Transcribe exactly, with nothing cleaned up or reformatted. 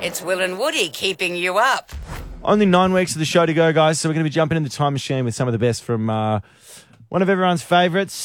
It's Will and Woody keeping you up. Only nine weeks of the show to go, guys, so we're going to be jumping in the time machine with some of the best from uh, one of everyone's favourites.